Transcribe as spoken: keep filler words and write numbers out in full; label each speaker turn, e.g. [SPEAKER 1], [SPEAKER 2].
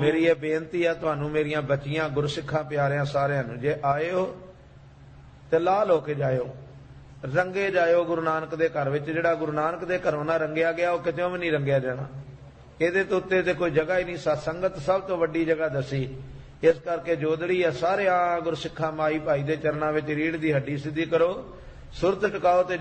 [SPEAKER 1] मेरी ये बेनती है तुहानू मेरियां बच्चियां गुरसिखां प्यारियां सारियां नू, जे आए हो ते लाल होके जाओ, रंगे जाओ गुरु नानक दे घर विच। जिहड़ा गुरु नानक दे घरों ना रंगिया गया वह कितों भी नहीं रंगिया जाना। ਇਹਦੇ तो उत्ते ते कोई जगह ही नहीं। सत्संगत सब तो वड्डी जगह दसी। इस करके जोदड़ी है सारे गुरसिखा माई भाई दे चरनां विच रीढ़ दी हड्डी सीधी करो, सुरत टकाओ ते